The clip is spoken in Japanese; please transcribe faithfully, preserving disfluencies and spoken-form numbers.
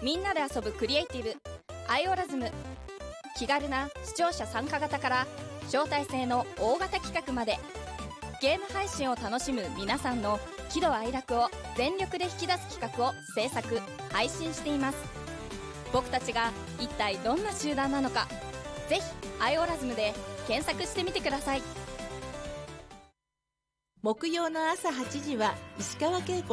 みんなで遊ぶクリエイティブアイオラズム、気軽な視聴者参加型から招待制の大型企画まで、ゲーム配信を楽しむ皆さんの喜怒哀楽を全力で引き出す企画を制作配信しています。僕たちが一体どんな集団なのか、ぜひアイオラズムで検索してみてください。 木曜の朝はちじは石川恵子